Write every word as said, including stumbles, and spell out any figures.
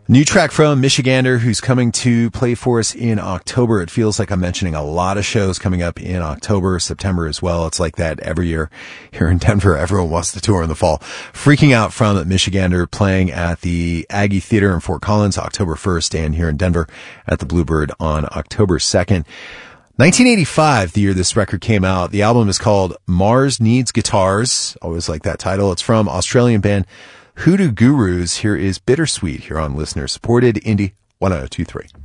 New track from Michigander, who's coming to play for us in October. It feels like I'm mentioning a lot of shows coming up in October, September as well. It's like that every year here in Denver. Everyone wants to tour in the fall. Freaking Out from Michigander, playing at the Aggie Theater in Fort Collins October first, and here in Denver at the Bluebird on October second. nineteen eighty-five, the year this record came out. The album is called Mars Needs Guitars. Always like that title. It's from Australian band Hoodoo Gurus. Here is Bittersweet here on listener supported Indie one oh two three.